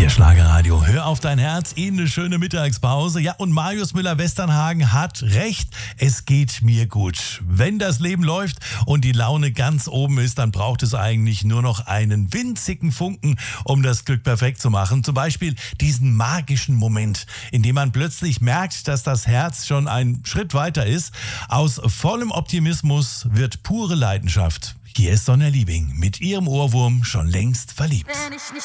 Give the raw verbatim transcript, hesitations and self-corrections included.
Hier Schlagerradio, hör auf dein Herz, in eine schöne Mittagspause. Ja, und Marius Müller-Westernhagen hat recht, es geht mir gut. Wenn das Leben läuft und die Laune ganz oben ist, dann braucht es eigentlich nur noch einen winzigen Funken, um das Glück perfekt zu machen. Zum Beispiel diesen magischen Moment, in dem man plötzlich merkt, dass das Herz schon einen Schritt weiter ist. Aus vollem Optimismus wird pure Leidenschaft. Hier ist Sonja Liebing mit ihrem Ohrwurm schon längst verliebt. Wenn ich nicht